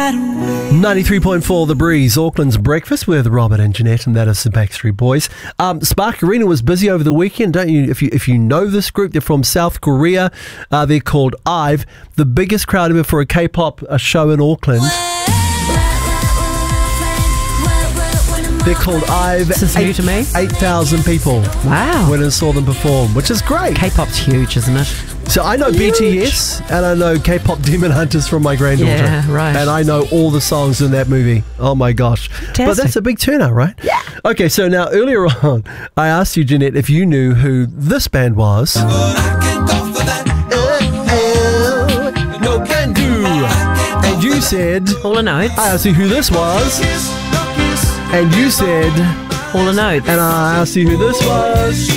93.4 The Breeze, Auckland's breakfast with Robert and Jeanette, and that is the Backstreet Boys. Spark Arena was busy over the weekend, don't you? If you know this group, they're from South Korea. They're called IVE, the biggest crowd ever for a K-pop show in Auckland. They're called IVE. This is new to me. 8,000 people. Wow. Went and saw them perform, which is great. K-pop's huge, isn't it? So I know BTS and I know K-pop Demon Hunters from my granddaughter. Yeah, right. And I know all the songs in that movie. Oh my gosh. Fantastic. But that's a big turnout, right? Yeah. Okay, so now earlier on, I asked you, Jeanette, if you knew who this band was. No can do. And you said... Hall & Oates. I asked you who this was. And you said... Hall & Oates. And I asked you who this was.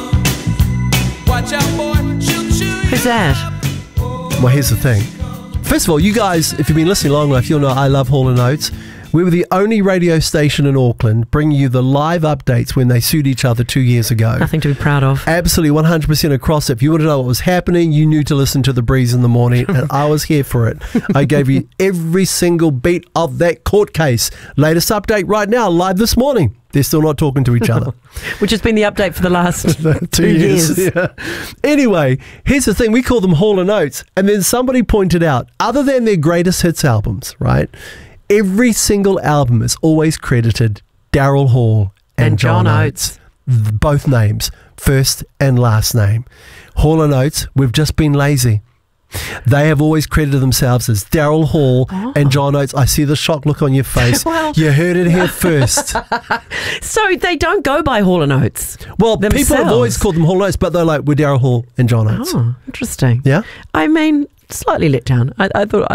Who's that? Well, here's the thing. First of all, you guys, if you've been listening long enough, you'll know I love Hall & Oates. We were the only radio station in Auckland bringing you the live updates when they sued each other 2 years ago. Nothing to be proud of. Absolutely 100% across it. If you want to know what was happening, you knew to listen to The Breeze in the morning, and I was here for it. I gave you every single beat of that court case. Latest update right now, live this morning. They're still not talking to each other. Which has been the update for the last 2 years. Yeah. Anyway, here's the thing. We call them Hall & Oates. And then somebody pointed out, other than their greatest hits albums, right, every single album is always credited Daryl Hall and John Oates. Both names, first and last name. Hall & Oates, we've just been lazy. They have always credited themselves as Daryl Hall and John Oates. I see the shocked look on your face. Well, you heard it here first. So they don't go by Hall & Oates. Well, themselves. People have always called them Hall & Oates, but they're like, we're Daryl Hall and John Oates. Oh, interesting. Yeah? I mean, slightly let down. I thought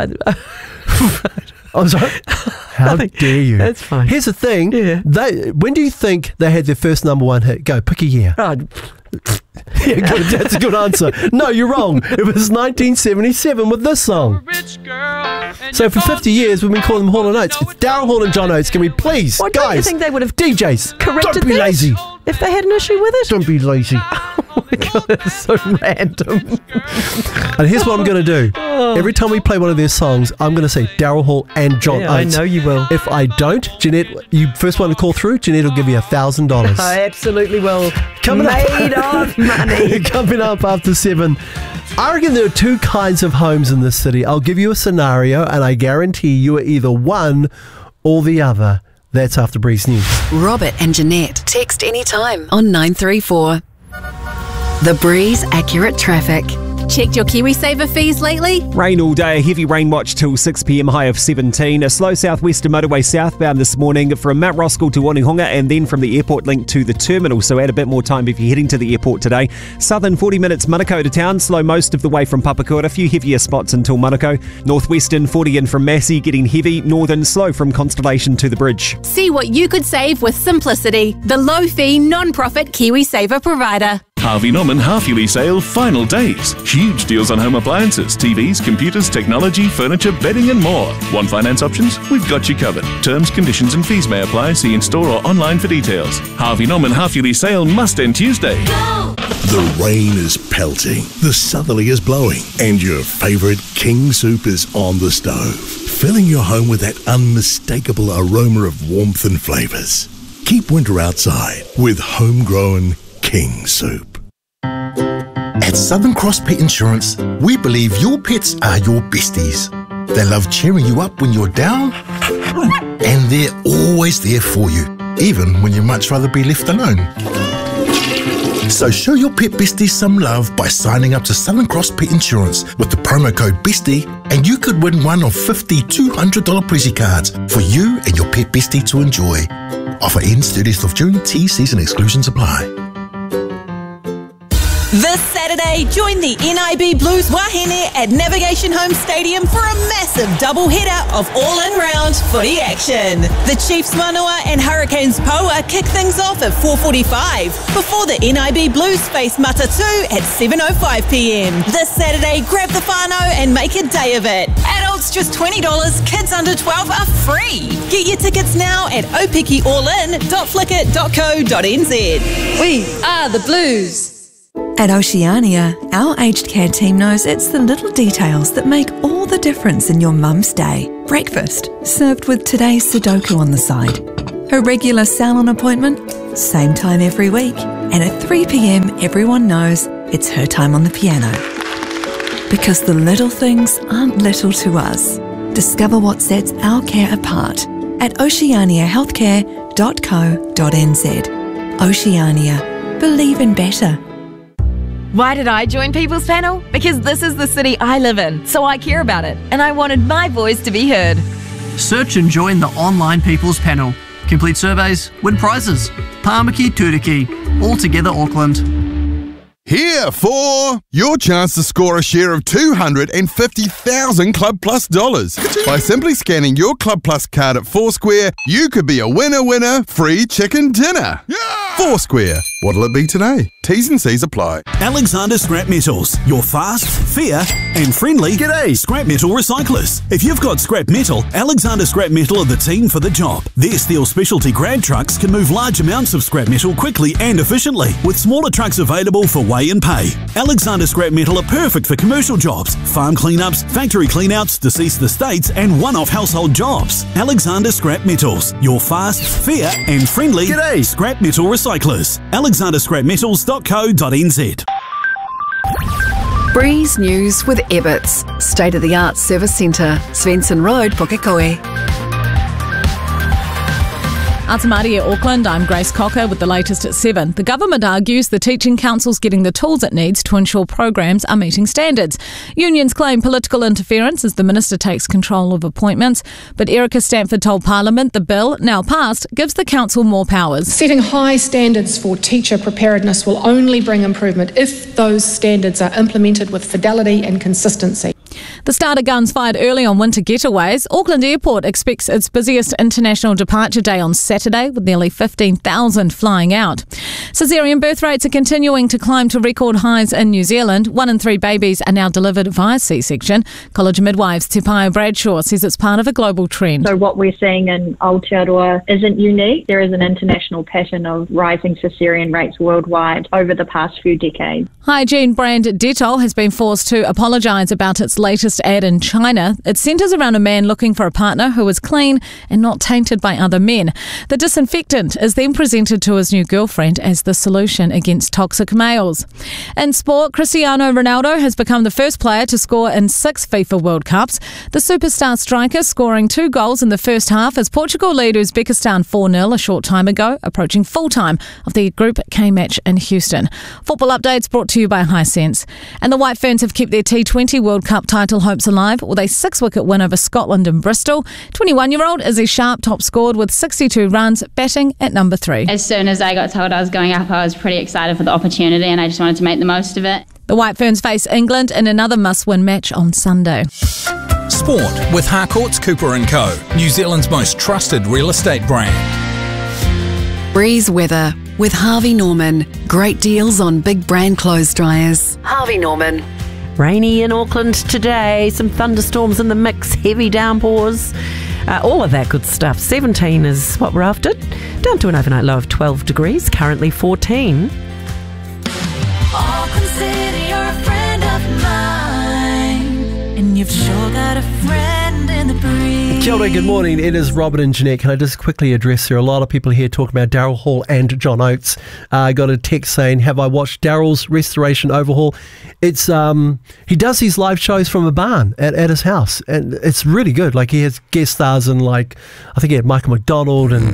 I'm sorry? How dare you? That's fine. Here's the thing. Yeah. When do you think they had their first number one hit? Go, pick a year. Oh, Yeah, good. That's a good answer. No, you're wrong. It was 1977 with this song. So for 50 years, we've been calling them Hall & Oates. It's Daryl Hall and John Oates. Can we please, Don't guys, you think they would have DJs, corrected don't be that lazy. if they had an issue with it? Don't be lazy. Oh my God, that's so random. And here's what I'm going to do. Every time we play one of their songs, I'm going to say Daryl Hall and John Oates. I know you will. If I don't, Jeanette, you first one to call through, Jeanette will give you $1,000. I absolutely will. Coming Made of money. Coming up after 7. I reckon there are two kinds of homes in this city. I'll give you a scenario, and I guarantee you are either one or the other. That's after Breeze News. Robert and Jeanette. Text anytime on 934. The Breeze Accurate Traffic. Checked your KiwiSaver fees lately? Rain all day, a heavy rain watch till 6 p.m, high of 17. A slow southwestern motorway southbound this morning from Mount Roskill to Onehunga and then from the airport link to the terminal, so add a bit more time if you're heading to the airport today. Southern 40 minutes Manukau to town, slow most of the way from Papakura, a few heavier spots until Manukau. Northwestern 40 in from Massey, getting heavy. Northern slow from Constellation to the bridge. See what you could save with Simplicity, the low-fee, non-profit KiwiSaver provider. Harvey Norman half-yearly sale final days. Huge deals on home appliances, TVs, computers, technology, furniture, bedding and more. Want finance options? We've got you covered. Terms, conditions and fees may apply. See in store or online for details. Harvey Norman half-yearly sale must end Tuesday. The rain is pelting, the southerly is blowing, and your favourite King Soup is on the stove, filling your home with that unmistakable aroma of warmth and flavours. Keep winter outside with homegrown King Soup. At Southern Cross Pet Insurance, we believe your pets are your besties. They love cheering you up when you're down, and they're always there for you, even when you'd much rather be left alone. So show your pet besties some love by signing up to Southern Cross Pet Insurance with the promo code BESTIE, and you could win one of 50 $200 Prezi cards for you and your pet bestie to enjoy. Offer ends 30th of June. T-season exclusions apply. This Saturday, join the NIB Blues Wahine at Navigation Home Stadium for a massive double-header of all-in-round footy action. The Chiefs Manawa and Hurricanes Poa kick things off at 4:45 before the NIB Blues face Matatu at 7:05 p.m. This Saturday, grab the whānau and make a day of it. Adults just $20, kids under 12 are free. Get your tickets now at opikiallin.flickr.co.nz. We are the Blues. At Oceania, our aged care team knows it's the little details that make all the difference in your mum's day. Breakfast, served with today's Sudoku on the side. Her regular salon appointment, same time every week. And at 3 p.m, everyone knows it's her time on the piano. Because the little things aren't little to us. Discover what sets our care apart at oceaniahealthcare.co.nz. Oceania. Believe in better. Why did I join People's Panel? Because this is the city I live in, so I care about it, and I wanted my voice to be heard. Search and join the online People's Panel. Complete surveys, win prizes. Pāmaki Turiki, all together Auckland. Here for your chance to score a share of $250,000 Club Plus dollars. By simply scanning your Club Plus card at Foursquare, you could be a winner, free chicken dinner. Foursquare. What'll it be today? T's and C's apply. Alexander Scrap Metals, your fast, fair and friendly scrap metal recyclers. If you've got scrap metal, Alexander Scrap Metal are the team for the job. Their steel specialty grab trucks can move large amounts of scrap metal quickly and efficiently, with smaller trucks available for weigh and pay. Alexander Scrap Metal are perfect for commercial jobs, farm cleanups, factory cleanouts, deceased estates and one-off household jobs. Alexander Scrap Metals, your fast, fair and friendly scrap metal recyclers. AlexanderScrapMetals.co.nz. Breeze News with Ebbets, state-of-the-art service centre, Svensson Road, Pukekohe. Atamaria, Auckland, I'm Grace Cocker with the latest at 7. The government argues the Teaching Council's getting the tools it needs to ensure programs are meeting standards. Unions claim political interference as the minister takes control of appointments, but Erica Stanford told Parliament the bill, now passed, gives the council more powers. Setting high standards for teacher preparedness will only bring improvement if those standards are implemented with fidelity and consistency. The starter guns fired early on winter getaways. Auckland Airport expects its busiest international departure day on Saturday, with nearly 15,000 flying out. Caesarean birth rates are continuing to climb to record highs in New Zealand. 1 in 3 babies are now delivered via C-section. College midwives Te Paia Bradshaw says it's part of a global trend. So what we're seeing in Aotearoa isn't unique. There is an international pattern of rising caesarean rates worldwide over the past few decades. Hygiene brand Dettol has been forced to apologise about its latest ad in China. It centres around a man looking for a partner who is clean and not tainted by other men. The disinfectant is then presented to his new girlfriend as the solution against toxic males. In sport, Cristiano Ronaldo has become the first player to score in 6 FIFA World Cups. The superstar striker scoring 2 goals in the first half as Portugal lead Uzbekistan 4-0 a short time ago, approaching full time of the Group K match in Houston. Football updates brought to you by Hisense. And the White Ferns have kept their T20 World Cup title hopes alive with a 6-wicket win over Scotland in Bristol. 21-year-old Izzy Sharp top scored with 62 runs, batting at number 3. As soon as I got told I was going up, I was pretty excited for the opportunity and I just wanted to make the most of it. The White Ferns face England in another must-win match on Sunday. Sport with Harcourts Cooper & Co, New Zealand's most trusted real estate brand. Breeze weather with Harvey Norman. Great deals on big brand clothes dryers. Harvey Norman. Rainy in Auckland today, some thunderstorms in the mix, heavy downpours, all of that good stuff. 17 is what we're after, down to an overnight low of 12 degrees, currently 14. Auckland City, you're a friend of mine, and you've sure got a friend in the breeze. Kia ora, good morning. It is Robert and Jeanette. Can I just quickly address, there are a lot of people here talking about Daryl Hall and John Oates. I got a text saying, have I watched Daryl's restoration overhaul? It's he does these live shows from a barn at his house, and it's really good. Like, he has guest stars and, like, I think he had Michael McDonald and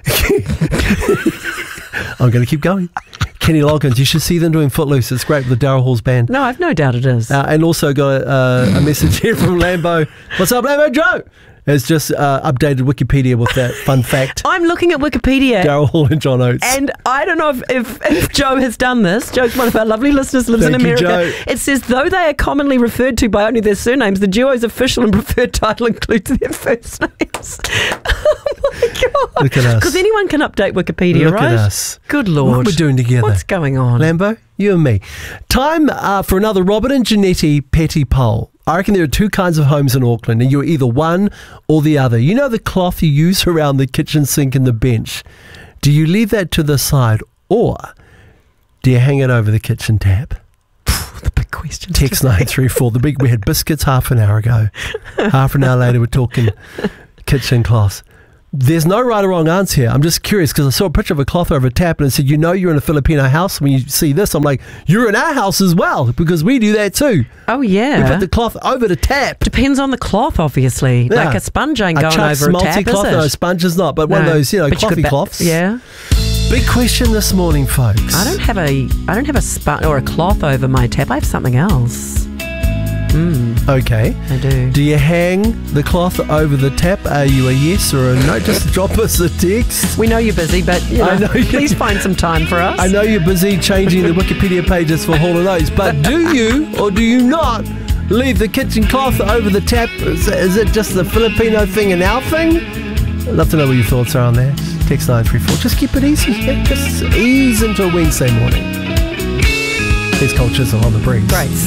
I'm going to keep going. Kenny Loggins, you should see them doing Footloose. It's great with the Daryl Hall's band. No, I've no doubt it is. And also got a message here from Lambo. What's up, Lambo Joe? It's just updated Wikipedia with that fun fact. I'm looking at Wikipedia. Daryl Hall and John Oates. And I don't know if Joe has done this. Joe's one of our lovely listeners, lives in America. Joe. It says, though they are commonly referred to by only their surnames, the duo's official and preferred title includes their first names. Oh my God. Look at us. Because anyone can update Wikipedia, right? Look at us. Good Lord. What we're doing together. What's going on? Lambo, you and me. Time for another Robert and Janetti petty poll. I reckon there are 2 kinds of homes in Auckland, and you're either one or the other. You know the cloth you use around the kitchen sink and the bench? Do you leave that to the side, or do you hang it over the kitchen tap? The big questions. Text 934. We had biscuits half an hour ago. Half an hour later, we're talking kitchen cloths. There's no right or wrong answer here. I'm just curious because I saw a picture of a cloth over a tap and it said, you're in a Filipino house. When you see this, I'm like, you're in our house as well because we do that too. Oh, yeah. We put the cloth over the tap. Depends on the cloth, obviously. Yeah. Like a sponge ain't going over a tap, is it? No, a sponge is not, but one of those, clothy cloths. Yeah. Big question this morning, folks. I don't have a sponge or a cloth over my tap. I have something else. Okay. I do. Do you hang the cloth over the tap? Are you a yes or a no? Just drop us a text. We know you're busy, but please find some time for us. I know you're busy changing the Wikipedia pages for Hall & Oates, but do you or do you not leave the kitchen cloth over the tap? Is it just the Filipino thing and our thing? I'd love to know what your thoughts are on that. Text 934. Just keep it easy. Yeah? Just ease into a Wednesday morning. Here's Cold Chisel on the Breeze. Great.